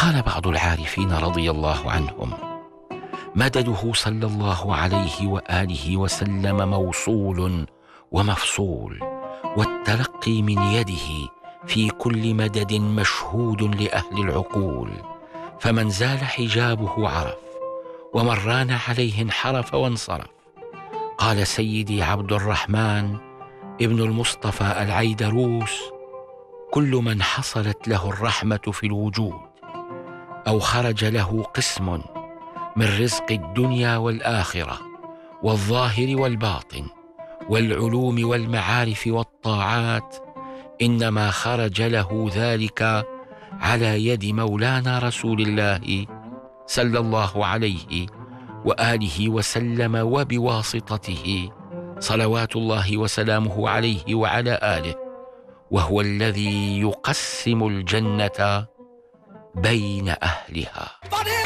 قال بعض العارفين رضي الله عنهم: مدده صلى الله عليه وآله وسلم موصول ومفصول، والتلقي من يده في كل مدد مشهود لأهل العقول، فمن زال حجابه عرف، ومن ران عليه انحرف وانصرف. قال سيدي عبد الرحمن ابن المصطفى العيدروس: كل من حصلت له الرحمة في الوجود أو خرج له قسم من رزق الدنيا والآخرة والظاهر والباطن والعلوم والمعارف والطاعات، إنما خرج له ذلك على يد مولانا رسول الله صلى الله عليه وآله وسلم وبواسطته صلوات الله وسلامه عليه وعلى آله، وهو الذي يقسم الجنة بين أهلها.